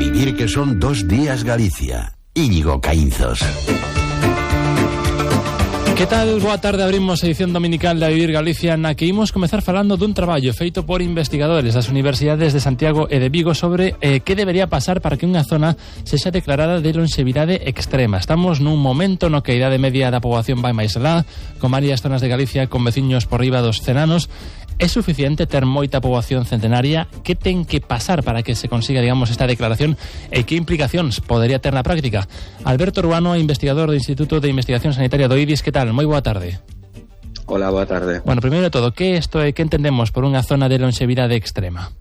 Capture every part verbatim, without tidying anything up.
vivir que son dos días Galicia. Íñigo Caínzos. Que tal? Boa tarde, abrimos a edición dominical de A Vivir Galicia, na que imos comezar falando dun traballo feito por investigadores das universidades de Santiago e de Vigo sobre eh, que debería pasar para que unha zona sexa declarada de lonxevidade extrema. Estamos nun momento no que a idade media da poboación vai máis alá, con varias zonas de Galicia con veciños por riba dos cen anos. É suficiente ter moita poboación centenaria? Que ten que pasar para que se consiga, digamos, esta declaración e que implicacións podería ter na práctica? Alberto Ruano, investigador do Instituto de Investigación Sanitaria do I D I S, que tal? Moi boa tarde. Hola, boa tarde. Bueno, primeiro de todo, que isto é que entendemos por unha zona de lonxevidade extrema?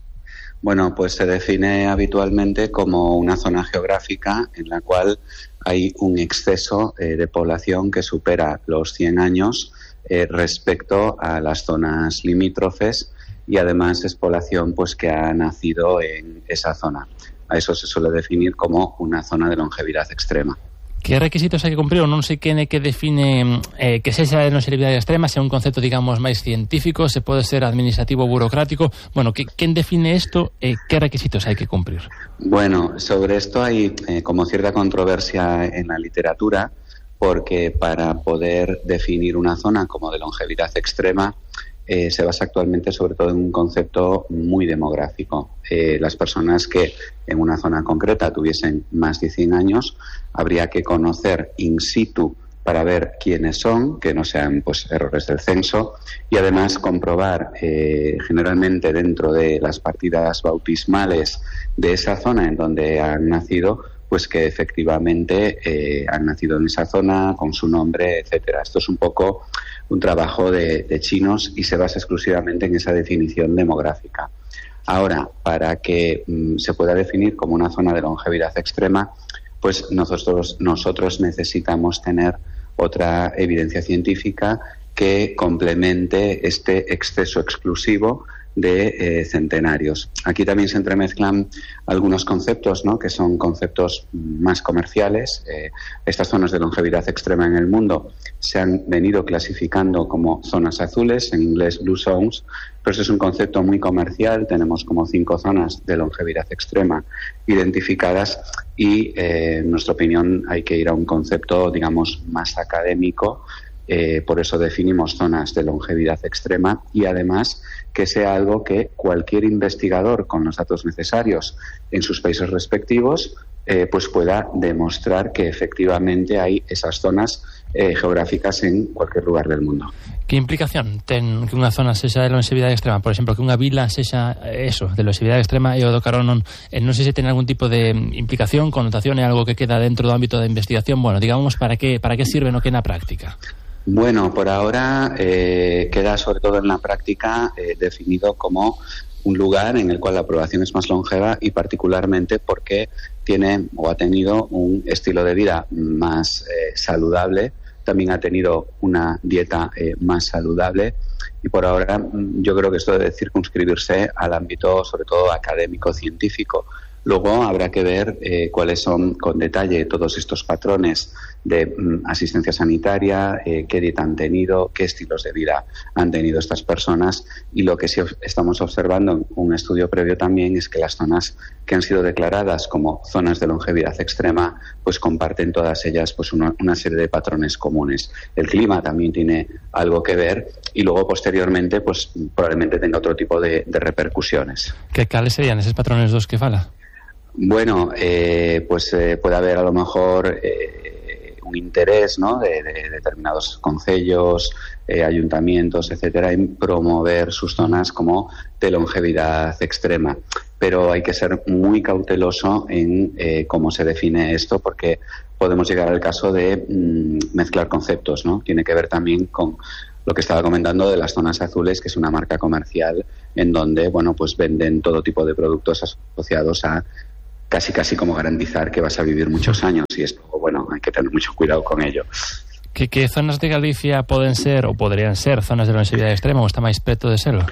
Bueno, pues se define habitualmente como una zona geográfica en la cual hay un exceso eh, de población que supera los cien años eh, respecto a las zonas limítrofes, y además es población pues que ha nacido en esa zona. A eso se suele definir como una zona de longevidad extrema. Que requisitos hai que cumprir? Non sei quen é que define eh, que sexa de longevidade extrema, se é un concepto, digamos, máis científico, se pode ser administrativo, burocrático. Bueno, que, quen define isto e eh, que requisitos hai que cumplir? Bueno, sobre esto hay eh, como cierta controversia en la literatura, porque para poder definir una zona como de longevidad extrema eh, se basa actualmente sobre todo en un concepto muy demográfico. Eh, las personas que en una zona concreta tuviesen más de cien años, habría que conocer in situ para ver quiénes son, que no sean pues errores del censo, y además comprobar eh, generalmente dentro de las partidas bautismales de esa zona en donde han nacido, pues que efectivamente eh, han nacido en esa zona, con su nombre, etcétera. Esto es un poco un trabajo de, de chinos y se basa exclusivamente en esa definición demográfica. Ahora, para que mm, se pueda definir como una zona de longevidad extrema, pues nosotros, nosotros necesitamos tener otra evidencia científica que complemente este exceso exclusivo de eh, centenarios. Aquí también se entremezclan algunos conceptos, ¿no?, que son conceptos más comerciales. Eh, estas zonas de longevidad extrema en el mundo se han venido clasificando como zonas azules, en inglés blue zones, pero eso es un concepto muy comercial. Tenemos como cinco zonas de longevidad extrema identificadas y, eh, en nuestra opinión, hay que ir a un concepto, digamos, más académico. Eh, por eso definimos zonas de longevidad extrema, y además que sea algo que cualquier investigador con los datos necesarios en sus países respectivos eh, pues pueda demostrar que efectivamente hay esas zonas eh, geográficas en cualquier lugar del mundo. Que implicación ten que unha zona sexa de longevidade extrema? Por exemplo, que unha vila sexa eso, de longevidade extrema, e o do carón non, eh, non sei se ten algún tipo de implicación, connotación, é algo que queda dentro do ámbito da investigación. Bueno, digamos, para que, para que sirve no que na práctica? Bueno, por ahora eh, queda sobre todo en la práctica eh, definido como un lugar en el cual la población es más longeva, y particularmente porque tiene o ha tenido un estilo de vida más eh, saludable, también ha tenido una dieta eh, más saludable, y por ahora yo creo que esto debe circunscribirse al ámbito sobre todo académico-científico. Luego habrá que ver eh, cuáles son con detalle todos estos patrones de mm, asistencia sanitaria, eh, qué dieta han tenido, qué estilos de vida han tenido estas personas, y lo que sí estamos observando en un estudio previo también es que las zonas que han sido declaradas como zonas de longevidad extrema pues comparten todas ellas pues una, una serie de patrones comunes. El clima también tiene algo que ver, y luego posteriormente pues probablemente tenga otro tipo de, de repercusiones. Que cales serían esos patrones dos que fala? Bueno, eh, pues eh, puede haber a lo mejor eh, un interés, ¿no?, de, de determinados concellos, eh, ayuntamientos, etcétera, en promover sus zonas como de longevidad extrema. Pero hay que ser muy cauteloso en eh, cómo se define esto, porque podemos llegar al caso de mm, mezclar conceptos, ¿no? Tiene que ver también con lo que estaba comentando de las zonas azules, que es una marca comercial en donde, bueno, pues venden todo tipo de productos asociados a casi casi como garantizar que vas a vivir muchos años, y esto, bueno, hay que tener mucho cuidado con ello. Que, que zonas de Galicia poden ser ou podrían ser zonas de longevidade extrema, ou está máis preto de serlo?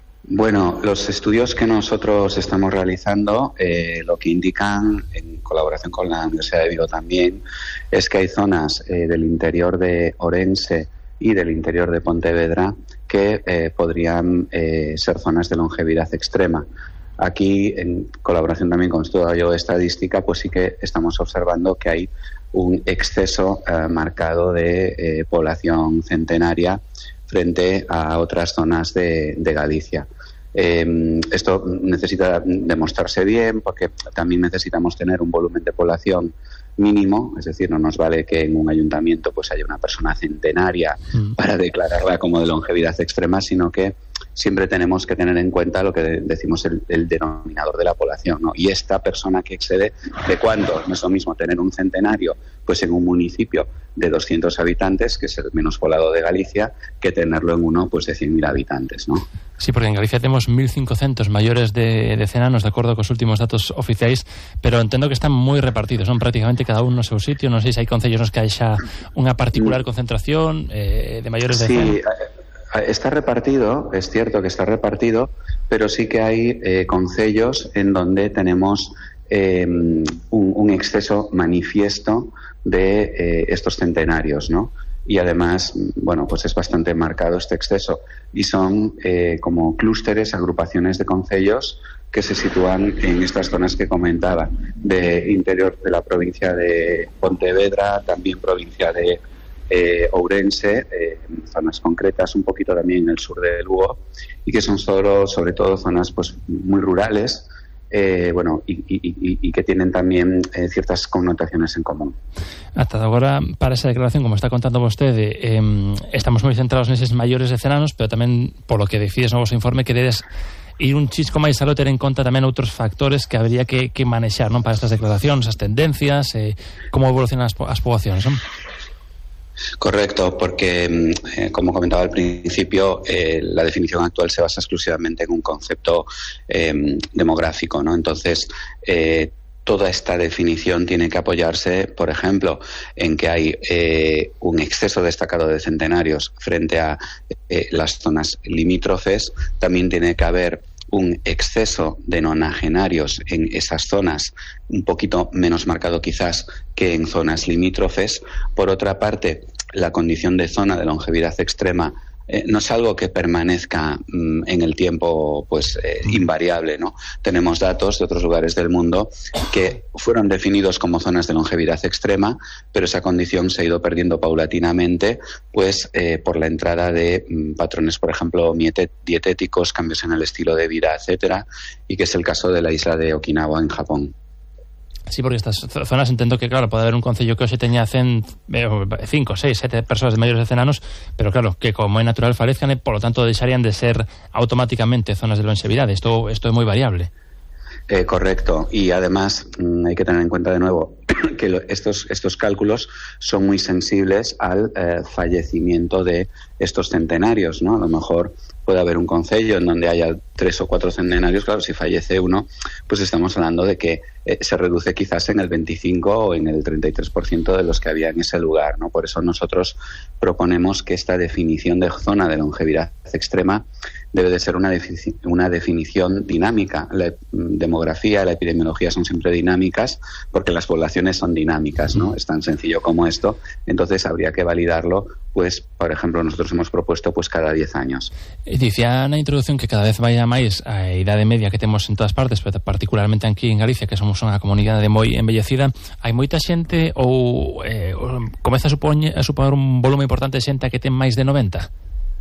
Bueno, los estudios que nosotros estamos realizando eh, lo que indican, en colaboración con la Universidad de Vigo también, es que hay zonas eh, del interior de Orense y del interior de Pontevedra que eh, podrían eh, ser zonas de longevidad extrema. Aquí, en colaboración también con Estudio Estadística, pues sí que estamos observando que hay un exceso eh, marcado de eh, población centenaria frente a otras zonas de, de Galicia. Eh, esto necesita demostrarse bien porque también necesitamos tener un volumen de población mínimo, es decir, no nos vale que en un ayuntamiento pues haya una persona centenaria mm. para declararla como de longevidad extrema, sino que siempre tenemos que tener en cuenta lo que decimos el, el denominador de la población, ¿no? Y esta persona que excede, ¿de cuánto? No es lo mismo tener un centenario pues en un municipio de doscientos habitantes, que es el menos poblado de Galicia, que tenerlo en uno pues de cien mil habitantes, ¿no? Sí, porque en Galicia tenemos mil cincuecientos mayores de, de cenanos, de acuerdo con los últimos datos oficiales, pero entiendo que están muy repartidos, son prácticamente cada uno en su sitio. No sé si hay concellos nos que haya una particular concentración eh, de mayores de sí, cen. Está repartido, es cierto que está repartido, pero sí que hay eh, concellos en donde tenemos eh, un, un exceso manifiesto de eh, estos centenarios, ¿no? Y además, bueno, pues es bastante marcado este exceso. Y son eh, como clústeres, agrupaciones de concellos que se sitúan en estas zonas que comentaba, de interior de la provincia de Pontevedra, también provincia de eh, Ourense, eh, zonas concretas, un poquito también en el sur de Lugo, y que son solo, sobre todo zonas pues muy rurales, Eh, bueno, y, y, y, y que tienen también eh, ciertas connotaciones en común. Hasta agora, para esa declaración, como está contando vostede, eh, estamos moi centrados neses maiores de cenanos, pero tamén, polo que decides no vos informe, que dedes ir un chisco máis aló, ter en conta tamén outros factores que habría que, que manexar, non, para estas declaracións, as tendencias, eh, como evolucionan as, as poboacións, non? Correcto, porque eh, como comentaba al principio, eh, la definición actual se basa exclusivamente en un concepto eh, demográfico, ¿no? Entonces, eh, toda esta definición tiene que apoyarse, por ejemplo, en que hay eh, un exceso destacado de centenarios frente a eh, las zonas limítrofes. También tiene que haber un exceso de nonagenarios en esas zonas, un poquito menos marcado quizás que en zonas limítrofes. Por otra parte, la condición de zona de longevidad extrema eh, no es algo que permanezca mm, en el tiempo pues eh, invariable, ¿no? Tenemos datos de otros lugares del mundo que fueron definidos como zonas de longevidad extrema, pero esa condición se ha ido perdiendo paulatinamente pues eh, por la entrada de mm, patrones, por ejemplo, dietéticos, cambios en el estilo de vida, etcétera, y que es el caso de la isla de Okinawa en Japón. Sí, porque estas zonas entendo que, claro, pode haber un concello que hoxe teña cinco, seis, sete persoas de maiores de cen anos, pero claro, que como é natural falezcan e, polo tanto, deixarían de ser automáticamente zonas de longevidade. Isto, isto é moi variable. Eh, correcto, y además mmm, hay que tener en cuenta de nuevo que lo, estos, estos cálculos son muy sensibles al eh, fallecimiento de estos centenarios, ¿no? A lo mejor puede haber un concello en donde haya tres o cuatro centenarios, claro, si fallece uno, pues estamos hablando de que eh, se reduce quizás en el veinticinco o en el treinta y tres por ciento de los que había en ese lugar, ¿no? Por eso nosotros proponemos que esta definición de zona de longevidad extrema debe de ser una, defi- una definición dinámica. La demografía, la epidemiología son siempre dinámicas porque las poblaciones son dinámicas, ¿no? Es tan sencillo como esto. Entonces habría que validarlo, pues, por ejemplo, nosotros hemos propuesto pues cada diez años. Dicía na introducción que cada vez vaya máis a idade media que temos en todas partes, pero particularmente aquí en Galicia, que somos unha comunidade moi envellecida. Hai moita xente ou eh, comeza a supoñer, a suponer un volume importante de xente que ten máis de noventa?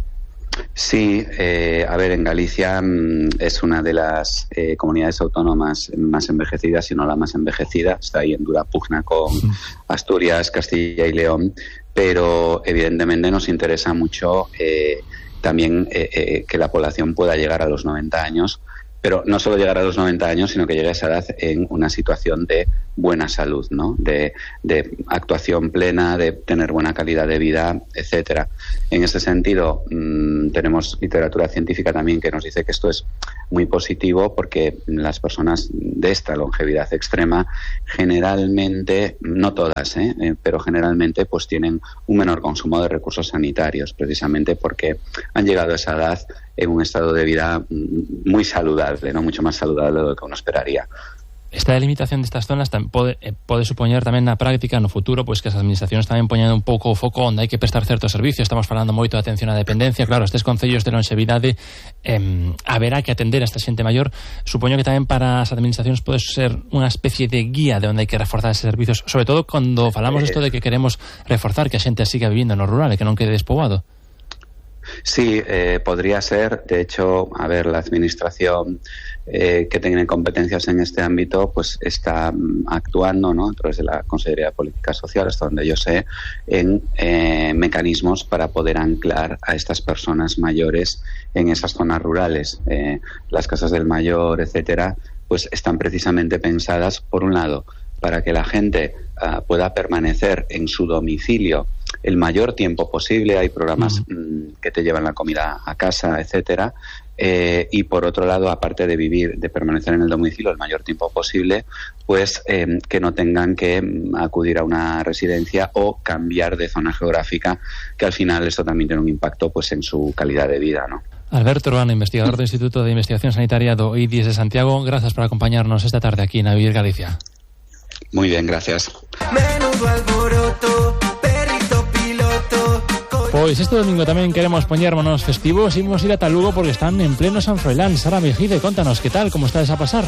Sí, eh, a ver, en Galicia mmm, es una de las eh, comunidades autónomas más envejecidas, si no la más envejecida. Está ahí en dura pugna con Asturias, Castilla y León, pero evidentemente nos interesa mucho eh, también eh, eh, que la población pueda llegar a los noventa años, pero no solo llegar a los noventa años, sino que llegue a esa edad en una situación de buena salud, ¿no? De, de actuación plena, de tener buena calidad de vida, etcétera. En ese sentido, mmm, tenemos literatura científica también que nos dice que esto es muy positivo porque las personas de esta longevidad extrema generalmente, no todas, ¿eh? Eh, pero generalmente pues tienen un menor consumo de recursos sanitarios, precisamente porque han llegado a esa edad en un estado de vida muy saludable, no mucho más saludable de lo que uno esperaría. esta delimitación destas zonas pode, eh, pode supoñer tamén na práctica, no futuro, pois que as administracións tamén poñan un pouco o foco onde hai que prestar certos servicios. Estamos falando moito de atención á dependencia. Claro, estes concellos de longevidade eh, haberá que atender a esta xente maior. Supoño que tamén para as administracións pode ser unha especie de guía de onde hai que reforzar eses servicios, sobre todo cando falamos isto de que queremos reforzar que a xente siga vivindo no rural e que non quede despoboado. Sí, eh, podría ser. De hecho, a ver, la administración eh, que tiene competencias en este ámbito, pues está mm, actuando, ¿no?, a través de la Consejería de Políticas Sociales, hasta donde yo sé, en eh, mecanismos para poder anclar a estas personas mayores en esas zonas rurales. Eh, las casas del mayor, etcétera, pues están precisamente pensadas, por un lado, para que la gente uh, pueda permanecer en su domicilio el mayor tiempo posible. Hay programas uh-huh. mmm, que te llevan la comida a casa, etcétera. Eh, y por otro lado, aparte de vivir, de permanecer en el domicilio el mayor tiempo posible, pues eh, que no tengan que mm, acudir a una residencia o cambiar de zona geográfica, que al final esto también tiene un impacto pues en su calidad de vida, ¿no? Alberto Urbano, investigador do Instituto de Investigación Sanitaria do I D I S de Santiago, gracias por acompañarnos esta tarde aquí en A Vivir Galicia. Muy bien, gracias. Menudo alboroto, perrito piloto. Pois este domingo tamén queremos poñernos festivos. Imos ir ata Lugo porque están en pleno San Froilán. Sara Mejide, contanos, que tal, como estades a pasar?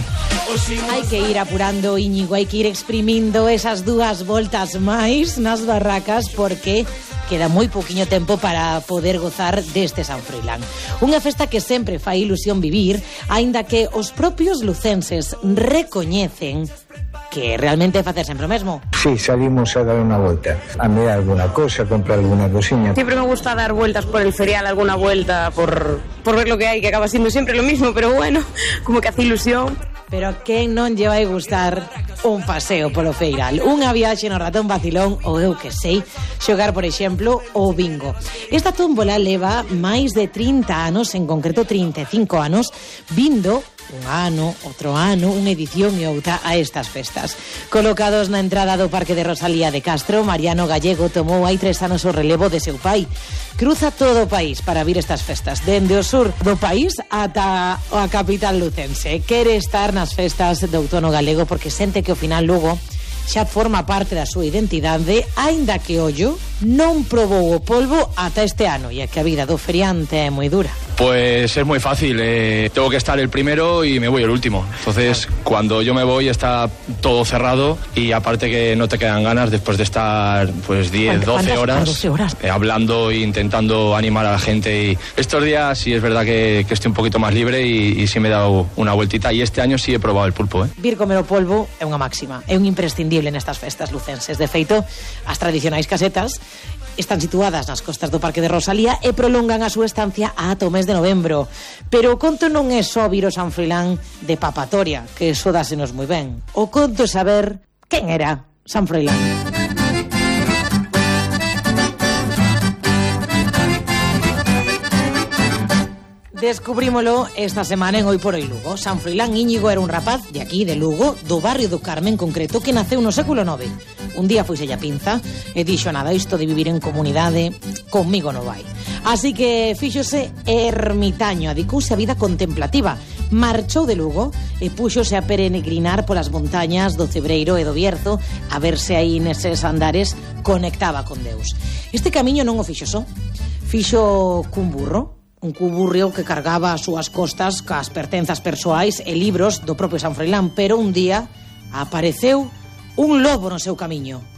Hai que ir apurando, Íñigo, hai que ir exprimindo esas dúas voltas máis nas barracas porque queda moi pouquiño tempo para poder gozar deste San Froilán. Unha festa que sempre fai ilusión vivir, aínda que os propios lucenses recoñecen que realmente é facer sempre o mesmo. Sí, salimos a dar una vuelta, a mirar alguna cosa, comprar alguna cosiña. Siempre me gusta dar vueltas por el ferial, alguna vuelta por, por ver lo que hay, que acaba siendo siempre lo mismo, pero bueno, como que hace ilusión. Pero a quen non lle vai gustar un paseo polo feiral, unha viaxe no ratón vacilón ou eu que sei, xogar, por exemplo, o bingo. Esta tómbola leva máis de trinta anos, en concreto trinta e cinco anos, vindo un ano, outro ano, unha edición e outra a estas festas. Colocados na entrada do Parque de Rosalía de Castro, Mariano Gallego tomou hai tres anos o relevo de seu pai. Cruza todo o país para vir estas festas, dende o sur do país ata a capital lucense. Quere estar nas festas do outono galego porque sente que ao final Lugo xa forma parte da súa identidade, aínda que ollo non probou o polvo ata este ano, e é que a vida do feriante é moi dura. Pues es muy fácil, eh, tengo que estar el primero y me voy el último. Entonces, cuando yo me voy está todo cerrado y aparte que no te quedan ganas después de estar pues diez, doce horas, horas? Eh, hablando e intentando animar a la gente. Y estos días sí es verdad que, que estoy un poquito más libre y, y sí me he dado una vueltita y este año sí he probado el pulpo. ¿eh? Vir comer o polvo é unha máxima, é un imprescindible nestas festas lucenses. De feito, as tradicionais casetas están situadas nas costas do Parque de Rosalía e prolongan a súa estancia ata o mes de novembro. Pero o conto non é só vir o San Froilán de papatoria, que eso dásenos moi ben. O conto é saber quen era San Froilán. Descubrímolo esta semana en Hoy por Hoy Lugo. San Froilán Íñigo era un rapaz de aquí, de Lugo, do barrio do Carme en concreto, que naceu no século nove. Un día foise a pinza e dixo nada, isto de vivir en comunidade comigo non vai. Así que fíxose ermitaño, adicouse a vida contemplativa. Marchou de Lugo e púxose a peregrinar polas montañas do Cebreiro e do Bierzo a ver se aí neses andares conectaba con Deus. Este camiño non o fixo só, fixo cun burro, un cuburrio que cargaba as súas costas cas pertenzas persoais e libros do propio San Froilán, pero un día apareceu un lobo no seu camiño.